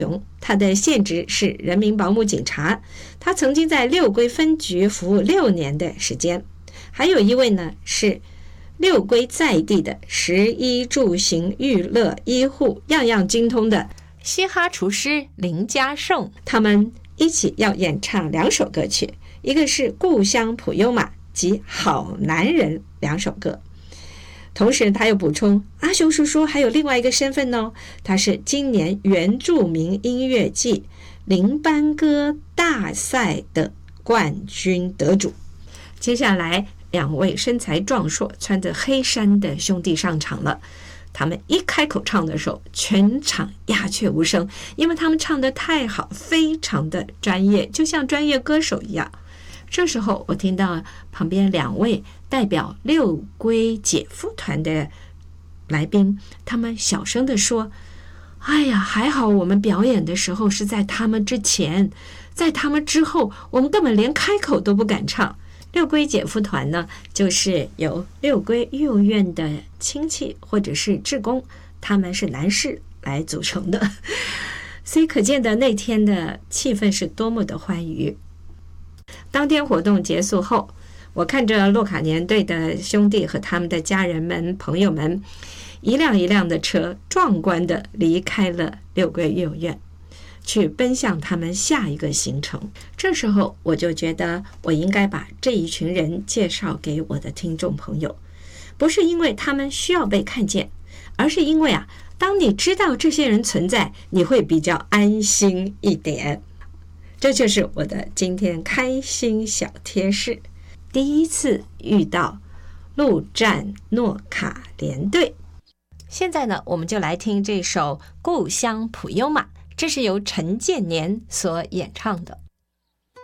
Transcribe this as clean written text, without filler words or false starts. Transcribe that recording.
他的现职是人民保姆警察，他曾经在六龟分局服务6年的时间。还有一位呢是六龟在地的食衣住行娱乐医护样样精通的嘻哈厨师林家胜， 他们一起要演唱2首歌曲，一个是《故乡普悠玛》及《好男人》2首歌。同时他又补充，阿雄叔叔还有另外一个身份哦，他是今年原住民音乐季林班歌大赛的冠军得主。接下来2位身材壮硕穿着黑衫的兄弟上场了，他们一开口唱的时候，全场鸦雀无声，因为他们唱得太好，非常的专业，就像专业歌手一样。这时候我听到旁边2位代表六龟姐夫团的来宾，他们小声地说，哎呀，还好我们表演的时候是在他们之前，在他们之后我们根本连开口都不敢唱。六龟姐夫团呢，就是由六龟幼儿园的亲戚或者是志工，他们是男士来组成的，所以可见的那天的气氛是多么的欢愉。当天活动结束后，我看着洛卡年队的兄弟和他们的家人们朋友们一辆一辆的车壮观的离开了六龟幼儿园，去奔向他们下一个行程。这时候我就觉得我应该把这一群人介绍给我的听众朋友，不是因为他们需要被看见，而是因为当你知道这些人存在，你会比较安心一点。这就是我的今天开心小贴士。第一次遇到陆战诺卡连队。现在呢，我们就来听这首《故乡普悠玛》，这是由陈建年所演唱的。